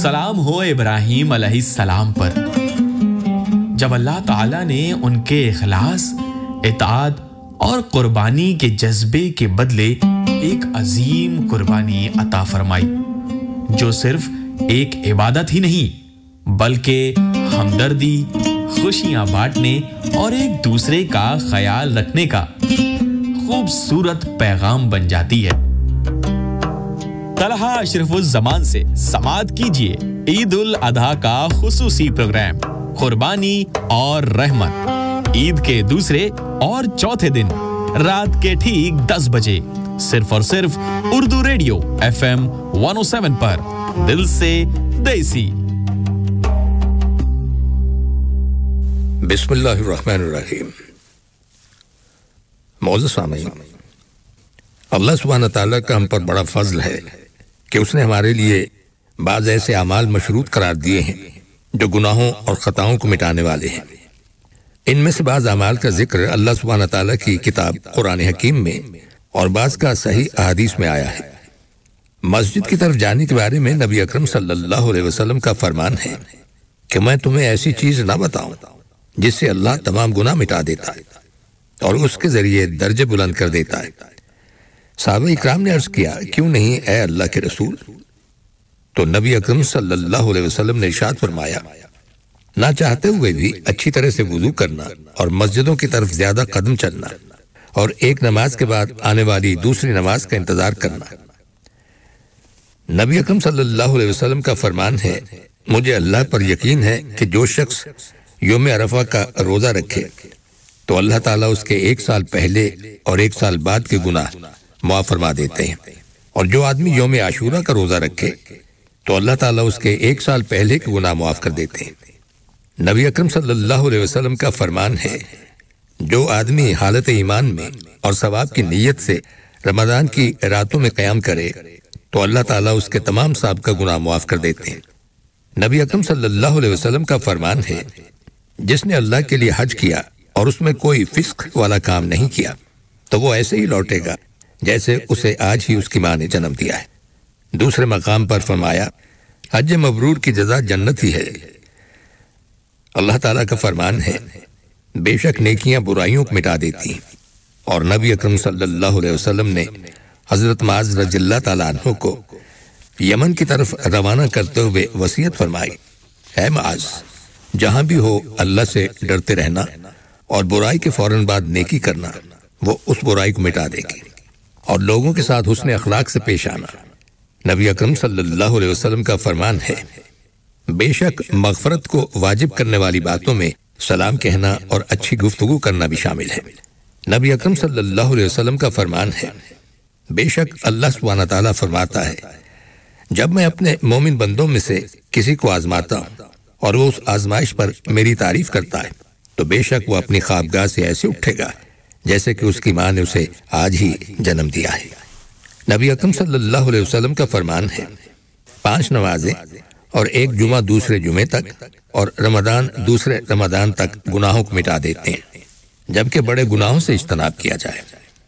सलाम हो इब्राहीम अलैहिस्सलाम पर, जब अल्लाह ताला ने उनके इखलास, इताअत और कुर्बानी के जज्बे के बदले एक अजीम कुर्बानी अता फरमाई, जो सिर्फ एक इबादत ही नहीं बल्कि हमदर्दी, खुशियां बांटने और एक दूसरे का ख्याल रखने का खूबसूरत पैगाम बन जाती है। तलहा अशरफुज़्ज़मान से समाअत कीजिए ईद उल अधा का खुसूसी प्रोग्राम कुर्बानी और रहमत, ईद के दूसरे और चौथे दिन रात के ठीक 10 बजे सिर्फ और सिर्फ उर्दू रेडियो FM 107 पर, दिल से देसी। बिस्मिल्लाहिर्रहमानिर्रहीम। मौजूद सामीन, अल्लाह सुब्हान तआला का हम पर बड़ा फजल है कि उसने हमारे लिए बाज़ ऐसे अमाल मशरूत करार दिए हैं जो गुनाहों और ख़ताओं को मिटाने वाले हैं। इनमें से बाज़ अमाल का जिक्र अल्लाह सुब्हान तआला की किताब कुरान हकीम में और बाज़ का सही अहादीस में आया है। मस्जिद की तरफ जाने के बारे में नबी अकरम सल्लल्लाहु अलैहि वसल्लम का फरमान है कि मैं तुम्हें ऐसी चीज़ न बताऊं जिससे अल्लाह तमाम गुनाह मिटा देता है और उसके ज़रिए दर्जे बुलंद कर देता है। सहाबा इकराम ने अर्ज़ किया, क्यों नहीं ए अल्लाह के रसूल? तो नबी अकरम सल्लल्लाहु अलैहि वसल्लम ने इरशाद फरमाया, ना चाहते हुए भी अच्छी तरह से वुज़ू करना और मस्जिदों की तरफ ज्यादा कदम चलना और एक नमाज के बाद आने वाली दूसरी नमाज का इंतजार करना। नबी अकरम सल्लल्लाहु अलैहि वसल्लम का फरमान है, मुझे अल्लाह पर यकीन है कि जो शख्स यौम अरफा का रोजा रखे तो अल्लाह ताला उसके 1 साल पहले और 1 साल बाद के गुनाह माफ फरमा देते हैं, और जो आदमी यौम आशूरा का रोजा रखे तो अल्लाह ताला उसके 1 साल पहले के गुनाह माफ कर देते हैं। नबी अकरम सल्लल्लाहु अलैहि वसल्लम का फरमान है, जो आदमी हालत ईमान में और सवाब की नीयत से रमजान की रातों में क़याम करे तो अल्लाह ताला उसके तमाम साबिक़ा गुनाह माफ कर देते हैं। नबी अकरम सल्लल्लाहु अलैहि वसल्लम का फरमान है, जिसने अल्लाह के लिए हज किया और उसमें कोई फिस्क वाला काम नहीं किया तो वो ऐसे ही लौटेगा जैसे उसे आज ही उसकी माँ ने जन्म दिया है। दूसरे मकाम पर फरमाया, हज मबरूर की जज़ा जन्नत ही है। अल्लाह ताला का फरमान है, बेशक नेकियां बुराइयों को मिटा देती हैं। और नबी अकरम सल्लल्लाहु अलैहि वसल्लम ने हजरत माज रज़ियल्लाहु ताला अन्हु को यमन की तरफ रवाना करते हुए वसीयत फरमाई, है माज, जहां भी हो अल्लाह से डरते रहना और बुराई के फौरन बाद नेकी करना, वो उस बुराई को मिटा देगी, और लोगों के साथ हुस्न अखलाक से पेश आना। नबी अकरम सल्लल्लाहु अलैहि वसल्लम का फरमान है, बेशक मग़फ़रत को वाजिब करने वाली बातों में सलाम कहना और अच्छी गुफ्तगू करना भी शामिल है। नबी अकरम सल्लल्लाहु अलैहि वसल्लम का फरमान है, बेशक अल्लाह सुब्हान तआला फरमाता है, जब मैं अपने मोमिन बंदों में से किसी को आजमाता हूँ और वो उस आजमाइश पर मेरी तारीफ करता है तो बेशक वो अपनी ख्वाबगाह से ऐसे उठेगा जैसे कि उसकी माँ ने उसे आज ही जन्म दिया है। नबी अकरम सल्लल्लाहु अलैहि वसल्लम का फरमान है, 5 नमाजें और 1 जुमा दूसरे जुमे तक और रमजान दूसरे रमजान तक गुनाहों को मिटा देते हैं, जबकि बड़े गुनाहों से इज्तनाब किया जाए।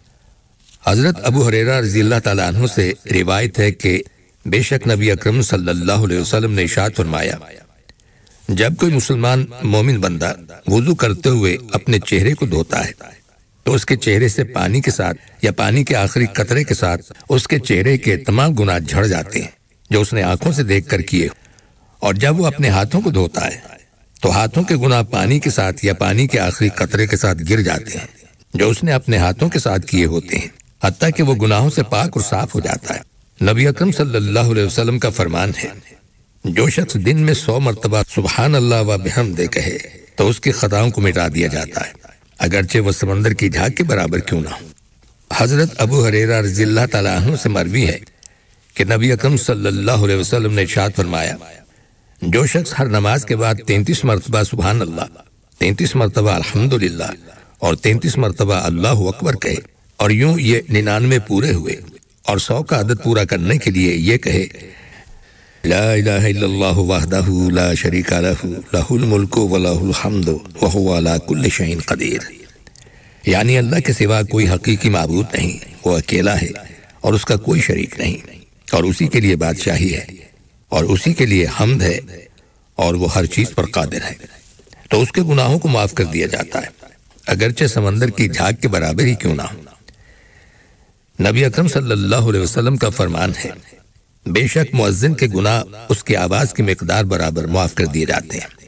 हजरत अबू हुरैरा रज़ियल्लाहु ताला अन्हु से रिवायत है कि बेशक नबी अकरम सल्लल्लाहु अलैहि वसल्लम ने इरशाद फरमाया, जब कोई मुसलमान मोमिन बंदा वुजू करते हुए अपने चेहरे को धोता है तो उसके चेहरे से पानी के साथ या पानी के आखिरी कतरे के साथ उसके चेहरे के तमाम गुनाह झड़ जाते हैं जो उसने आंखों से देखकर किए, और जब वो अपने हाथों को धोता है तो हाथों के गुनाह पानी के साथ या पानी के आखिरी कतरे के साथ गिर जाते हैं जो उसने अपने हाथों के साथ किए होते हैं, हत्ता कि वो गुनाहों से पाक और साफ हो जाता है। नबी अकरम सल्लल्लाहु अलैहि वसल्लम का फरमान है, जो शख्स दिन में 100 मरतबा सुबहान अल्लाह व बिहम्दे कहे तो उसकी खताओं को मिटा दिया जाता है, अगरचे वह समंदर की झाग के बराबर क्यों ना हो। हजरत अबू हुरैरा रज़ियल्लाहु ताला अन्हु से मरवी है कि नबी अकरम सल्लल्लाहु अलैहि वसल्लम ने इरशाद फरमाया, जो शख्स हर नमाज के बाद 33 मरतबा सुबहान अल्लाह, 33 मरतबा अल्हम्दुलिल्लाह और 33 मरतबा अल्लाहु अकबर कहे और यूं ये 99 पूरे हुए और 100 का अदद पूरा करने के लिए ये कहे, ला इलाहा इल्लल्लाहु वहदहु ला शरीका लहु लहुल मुल्कु व लहुल हम्दु व हुवा अला कुल्लि शैइन कदीर, यानी अल्लाह के सिवा कोई हकीकी माबूद नहीं, वो अकेला है और उसका कोई शरीक नहीं और उसी के लिए बादशाही है اور اسی کے لیے حمد ہے اور وہ ہر چیز پر قادر ہے، تو اس کے گناہوں کو معاف کر دیا جاتا ہے، اگرچہ سمندر کی جھاگ کے برابر ہی کیوں نہ ہو۔ نبی اکرم صلی اللہ علیہ وسلم کا فرمان ہے، بے شک مؤذن کے گناہ اس کی آواز کی مقدار برابر معاف کر دیے جاتے ہیں۔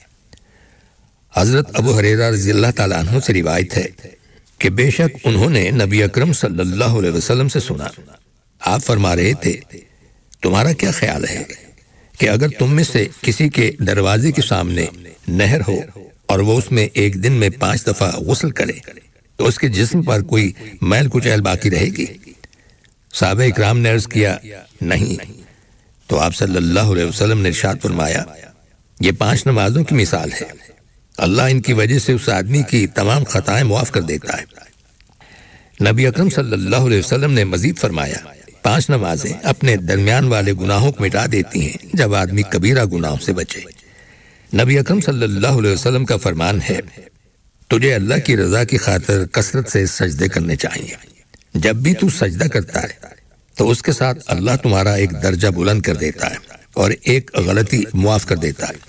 حضرت ابو ہریرہ رضی اللہ تعالیٰ عنہ سے روایت ہے کہ بے شک انہوں نے نبی اکرم صلی اللہ علیہ وسلم سے سنا، آپ فرما رہے تھے، تمہارا کیا خیال ہے کہ اگر تم میں سے کسی کے دروازے کے سامنے نہر ہو اور وہ اس میں ایک دن میں 5 دفعہ غسل کرے تو اس کے جسم پر کوئی میل کچیل باقی رہے گی؟ صحابہ اکرام نے عرض کیا، نہیں۔ تو آپ صلی اللہ علیہ وسلم نے ارشاد فرمایا، یہ 5 نمازوں کی مثال ہے، اللہ ان کی وجہ سے اس آدمی کی تمام خطائیں معاف کر دیتا ہے۔ نبی اکرم صلی اللہ علیہ وسلم نے مزید فرمایا، 5 نمازیں اپنے درمیان والے گناہوں کو مٹا دیتی ہیں جب آدمی کبیرہ گناہوں سے بچے۔ نبی اکرم صلی اللہ علیہ وسلم کا فرمان ہے، تجھے اللہ کی رضا کی خاطر کثرت سے سجدے کرنے چاہیے، جب بھی تو سجدہ کرتا ہے تو اس کے ساتھ اللہ تمہارا ایک درجہ بلند کر دیتا ہے اور ایک غلطی معاف کر دیتا ہے۔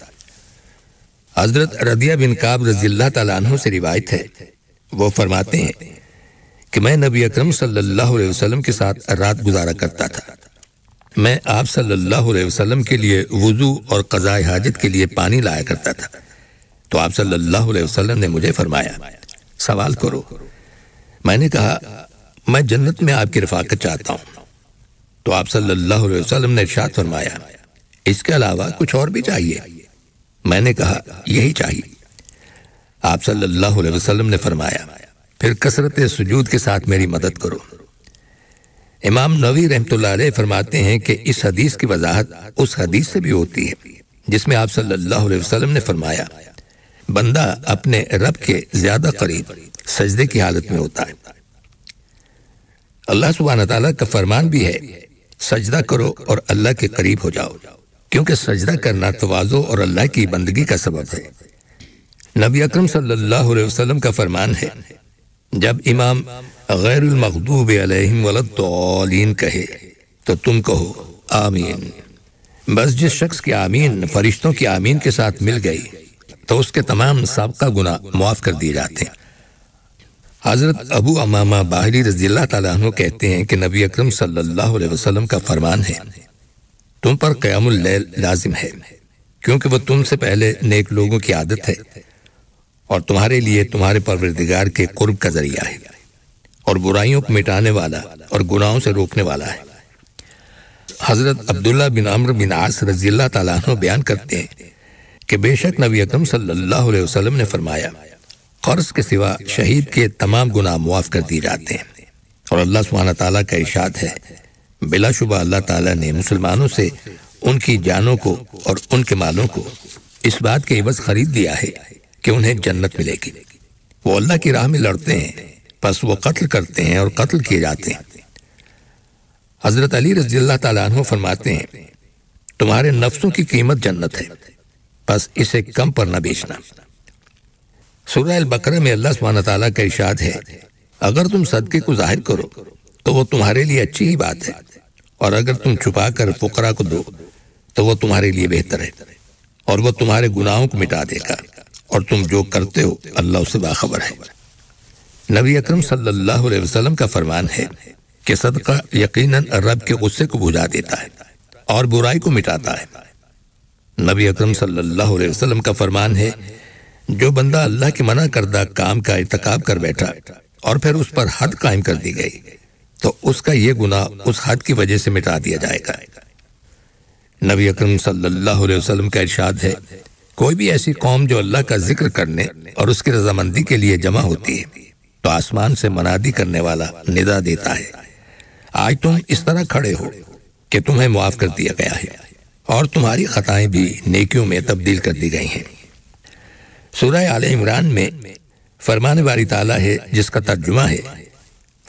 حضرت ربیعہ بن کعب رضی اللہ تعالیٰ عنہ سے روایت ہے، وہ فرماتے ہیں کہ میں نبی اکرم صلی اللہ علیہ وسلم کے ساتھ رات گزارا کرتا تھا، میں آپ صلی اللہ علیہ وسلم کے لیے وضو اور قضاء حاجت کے لیے پانی لایا کرتا تھا، تو آپ صلی اللہ علیہ وسلم نے مجھے فرمایا، سوال کرو۔ میں نے کہا، میں جنت میں آپ کی رفاقت چاہتا ہوں۔ تو آپ صلی اللہ علیہ وسلم نے ارشاد فرمایا، اس کے علاوہ کچھ اور بھی چاہیے؟ میں نے کہا، یہی چاہیے۔ آپ صلی اللہ علیہ وسلم نے فرمایا، پھر کثرت سجود کے ساتھ میری مدد کرو۔ امام نووی رحمۃ اللہ علیہ فرماتے ہیں کہ اس حدیث کی وضاحت اس حدیث سے بھی ہوتی ہے جس میں آپ صلی اللہ علیہ وسلم نے فرمایا، بندہ اپنے رب کے زیادہ قریب سجدے کی حالت میں ہوتا ہے۔ اللہ سبحانہ تعالیٰ کا فرمان بھی ہے، سجدہ کرو اور اللہ کے قریب ہو جاؤ، کیونکہ سجدہ کرنا تواضع اور اللہ کی بندگی کا سبب ہے۔ نبی اکرم صلی اللہ علیہ وسلم کا فرمان ہے، جب امام غیر المغضوب علیہم ولا الضالین کہے تو تم کہو آمین۔ بس جس شخص کی آمین فرشتوں کی آمین کے ساتھ مل گئی تو اس کے تمام سابقہ گناہ معاف کر دیے جاتے ہیں۔ حضرت ابو امامہ باہلی رضی اللہ تعالیٰ عنہ کہتے ہیں کہ نبی اکرم صلی اللہ علیہ وسلم کا فرمان ہے، تم پر قیام اللیل لازم ہے، کیونکہ وہ تم سے پہلے نیک لوگوں کی عادت ہے اور تمہارے لیے تمہارے پروردگار کے قرب کا ذریعہ ہے، اور برائیوں کو مٹانے والا اور گناہوں سے روکنے والا ہے۔ حضرت عبداللہ بن عمرو بن عاص رضی اللہ تعالیٰ عنہ بیان کرتے ہیں کہ بے شک نبی اکرم صلی اللہ علیہ وسلم نے فرمایا، قرض کے سوا شہید کے تمام گناہ معاف کر دیے جاتے ہیں، اور اللہ سبحانہ تعالیٰ کا ارشاد ہے، بلا شبہ اللہ تعالیٰ نے مسلمانوں سے ان کی جانوں کو اور ان کے مالوں کو اس بات کے عوض خرید لیا ہے کہ انہیں جنت ملے گی۔ وہ اللہ کی راہ میں لڑتے ہیں، پس وہ قتل کرتے ہیں اور قتل کیے جاتے ہیں۔ حضرت علی رضی اللہ تعالیٰ عنہ فرماتے ہیں، تمہارے نفسوں کی قیمت جنت ہے، پس اسے کم پر نہ بیچنا۔ سورہ البقرہ میں اللہ سبحانہ تعالیٰ کا ارشاد ہے، اگر تم صدقے کو ظاہر کرو تو وہ تمہارے لیے اچھی ہی بات ہے، اور اگر تم چھپا کر فقراء کو دو تو وہ تمہارے لیے بہتر ہے، اور وہ تمہارے گناہوں کو مٹا دے گا، اور تم جو کرتے ہو اللہ اس سے باخبر ہے۔ نبی اکرم صلی اللہ علیہ وسلم کا فرمان ہے کہ صدقہ یقیناً رب کے غصے کو بجھا دیتا ہے اور برائی کو مٹاتا ہے۔ نبی اکرم صلی اللہ علیہ وسلم کا فرمان ہے، جو بندہ اللہ کے منع کردہ کام کا ارتکاب کر بیٹھا اور پھر اس پر حد قائم کر دی گئی تو اس کا یہ گناہ اس حد کی وجہ سے مٹا دیا جائے گا۔ نبی اکرم صلی اللہ علیہ وسلم کا ارشاد ہے، کوئی بھی ایسی قوم جو اللہ کا ذکر کرنے اور اس کی رضامندی کے لیے جمع ہوتی ہے تو آسمان سے منادی کرنے والا ندا دیتا ہے، آج تم اس طرح کھڑے ہو کہ تمہیں معاف کر دیا گیا ہے اور تمہاری خطائیں بھی نیکیوں میں تبدیل کر دی گئی ہیں۔ سورہ آل عمران میں فرمان باری تعالیٰ ہے جس کا ترجمہ ہے،